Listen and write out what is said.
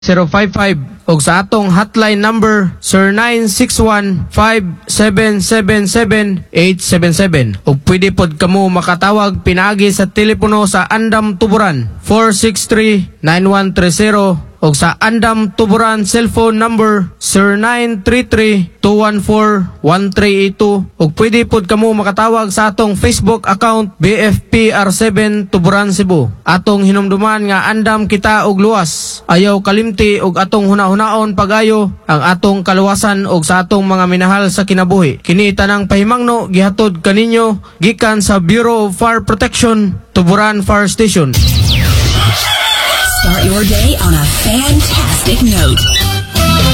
055 ug sa atong hotline number 0961-5777-877 ug pwede pod kamo makatawag pinaagi sa telepono sa Andam Tuburan 463-9130 ug sa Andam Tuburan cellphone number 0933-214-1382 ug pwede pod kamo makatawag sa atong Facebook account BFPR7 Tuburan Cebu. Atong hinumduman nga andam kita og luwas, ayaw kalimti ug atong hunahunaon pagayo ang atong kaluwasan ug sa atong mga minahal sa kinabuhi. Kini tanang pahimangno gihatod kaninyo gikan sa Bureau of Fire Protection, Tuburan Fire Station. Start your day on a fantastic note.